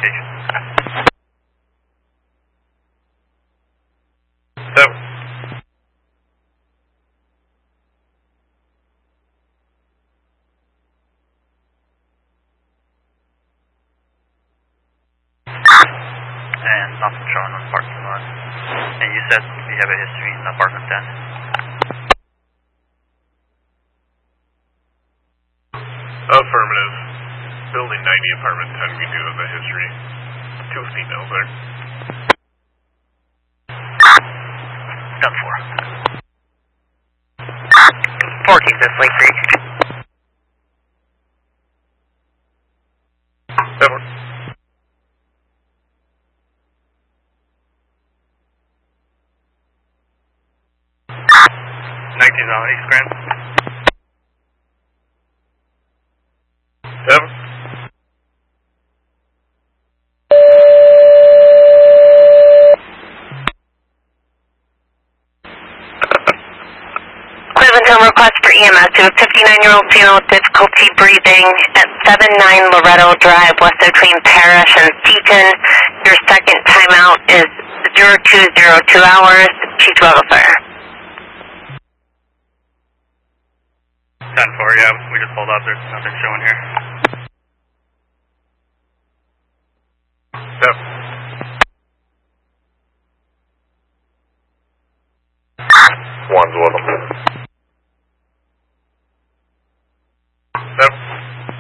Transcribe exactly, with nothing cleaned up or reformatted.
location. Seven. And nothing showing on the parking lot. And you said you have a history in apartment ten? Affirmative. Building ninety, apartment ten, we do have a history. Two females there. ten four. fourteen, this Lake Creek. Seven. nineteen on East Grand. Seven. Cleveland request for E M S to a fifty-nine-year-old female with difficulty breathing at seventy-nine Loretto Drive, west between Parrish and Seaton. Your second timeout is zero two zero two hours. She's well fire. ten four, yeah, we just pulled up. There's nothing showing here. Yep. One's what